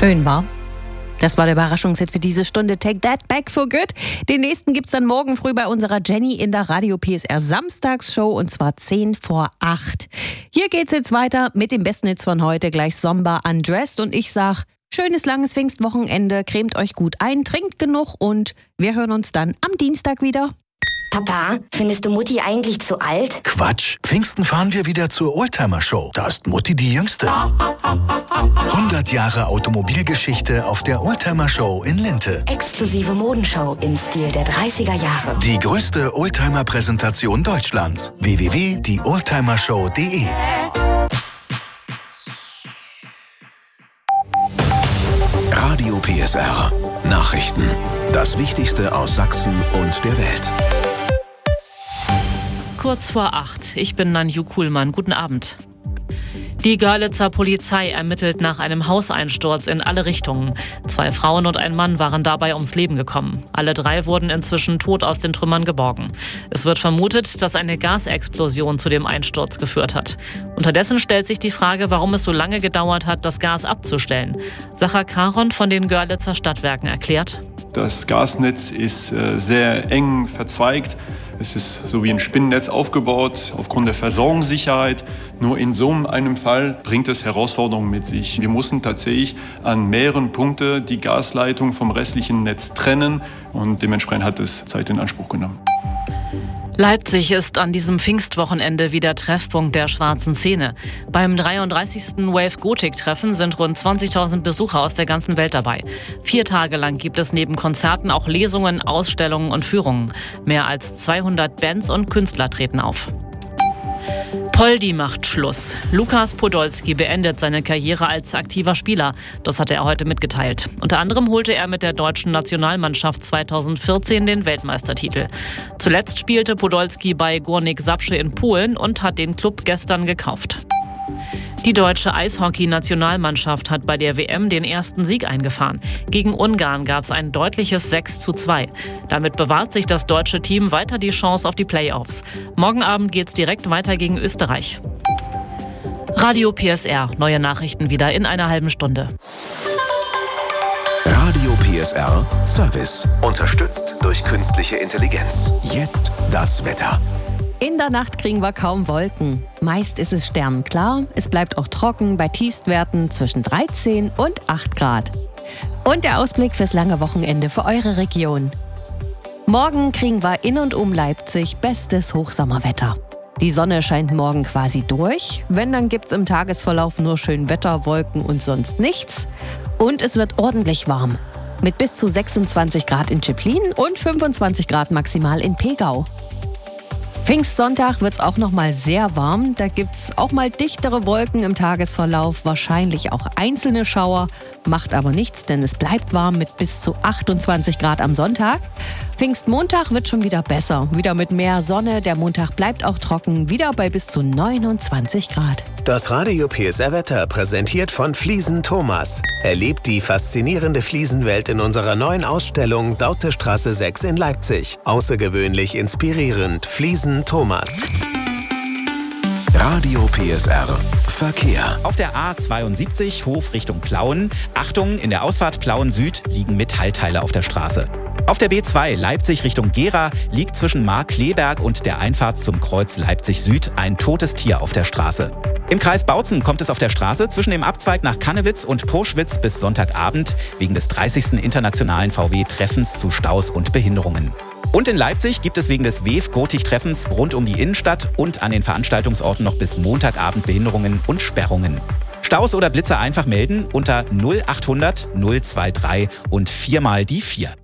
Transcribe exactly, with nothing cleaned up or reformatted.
Schön, war. Das war der Überraschungshit für diese Stunde. Take That Back for Good. Den nächsten gibt's dann morgen früh bei unserer Jenny in der Radio P S R Samstagsshow und zwar zehn vor acht. Hier geht's jetzt weiter mit dem besten Hits von heute. Gleich Somba Undressed und ich sag, schönes langes Pfingstwochenende. Cremt euch gut ein, trinkt genug und wir hören uns dann am Dienstag wieder. Papa, findest du Mutti eigentlich zu alt? Quatsch. Pfingsten fahren wir wieder zur Oldtimer-Show. Da ist Mutti die Jüngste. hundert Jahre Automobilgeschichte auf der Oldtimer-Show in Linte. Exklusive Modenshow im Stil der dreißiger Jahre. Die größte Oldtimer-Präsentation Deutschlands. w w w punkt die oldtimershow punkt de Radio P S R. Nachrichten. Das Wichtigste aus Sachsen und der Welt. Kurz vor acht. Ich bin Nanju Kuhlmann. Guten Abend. Die Görlitzer Polizei ermittelt nach einem Hauseinsturz in alle Richtungen. Zwei Frauen und ein Mann waren dabei ums Leben gekommen. Alle drei wurden inzwischen tot aus den Trümmern geborgen. Es wird vermutet, dass eine Gasexplosion zu dem Einsturz geführt hat. Unterdessen stellt sich die Frage, warum es so lange gedauert hat, das Gas abzustellen. Sacha Karon von den Görlitzer Stadtwerken erklärt: Das Gasnetz ist äh, sehr eng verzweigt. Es ist so wie ein Spinnennetz aufgebaut, aufgrund der Versorgungssicherheit. Nur in so einem Fall bringt es Herausforderungen mit sich. Wir mussten tatsächlich an mehreren Punkten die Gasleitung vom restlichen Netz trennen und dementsprechend hat es Zeit in Anspruch genommen. Leipzig ist an diesem Pfingstwochenende wieder Treffpunkt der schwarzen Szene. Beim dreiunddreißigsten Wave Gothic-Treffen sind rund zwanzigtausend Besucher aus der ganzen Welt dabei. Vier Tage lang gibt es neben Konzerten auch Lesungen, Ausstellungen und Führungen. Mehr als zweihundert Bands und Künstler treten auf. Poldi macht Schluss. Lukas Podolski beendet seine Karriere als aktiver Spieler. Das hatte er heute mitgeteilt. Unter anderem holte er mit der deutschen Nationalmannschaft zweitausendvierzehn den Weltmeistertitel. Zuletzt spielte Podolski bei Górnik Zabrze in Polen und hat den Klub gestern gekauft. Die deutsche Eishockey-Nationalmannschaft hat bei der W M den ersten Sieg eingefahren. Gegen Ungarn gab es ein deutliches sechs zu zwei. Damit bewahrt sich das deutsche Team weiter die Chance auf die Playoffs. Morgen Abend geht's direkt weiter gegen Österreich. Radio P S R, neue Nachrichten wieder in einer halben Stunde. Radio P S R Service. Unterstützt durch künstliche Intelligenz. Jetzt das Wetter. In der Nacht kriegen wir kaum Wolken. Meist ist es sternenklar. Es bleibt auch trocken bei Tiefstwerten zwischen dreizehn und acht Grad. Und der Ausblick fürs lange Wochenende für eure Region. Morgen kriegen wir in und um Leipzig bestes Hochsommerwetter. Die Sonne scheint morgen quasi durch. Wenn, dann gibt's im Tagesverlauf nur schön Wetter, Wolken und sonst nichts. Und es wird ordentlich warm. Mit bis zu sechsundzwanzig Grad in Zschipplin und fünfundzwanzig Grad maximal in Pegau. Pfingstsonntag wird's auch noch mal sehr warm. Da gibt's auch mal dichtere Wolken im Tagesverlauf, wahrscheinlich auch einzelne Schauer. Macht aber nichts, denn es bleibt warm mit bis zu achtundzwanzig Grad am Sonntag. Pfingstmontag wird schon wieder besser. Wieder mit mehr Sonne. Der Montag bleibt auch trocken. Wieder bei bis zu neunundzwanzig Grad. Das Radio P S R Wetter präsentiert von Fliesen Thomas. Erlebt die faszinierende Fliesenwelt in unserer neuen Ausstellung Dautestraße sechs in Leipzig. Außergewöhnlich inspirierend. Fliesen Thomas. Radio P S R Verkehr. Auf der A zweiundsiebzig Hof Richtung Plauen. Achtung, in der Ausfahrt Plauen Süd liegen Metallteile auf der Straße. Auf der B zwei Leipzig Richtung Gera liegt zwischen Markkleeberg und der Einfahrt zum Kreuz Leipzig Süd ein totes Tier auf der Straße. Im Kreis Bautzen kommt es auf der Straße zwischen dem Abzweig nach Kannewitz und Poschwitz bis Sonntagabend wegen des dreißigsten internationalen V W-Treffens zu Staus und Behinderungen. Und in Leipzig gibt es wegen des W E F-Gothic-Treffens rund um die Innenstadt und an den Veranstaltungsorten noch bis Montagabend Behinderungen und Sperrungen. Staus oder Blitzer einfach melden unter null achthundert null drei drei und viermal die vier.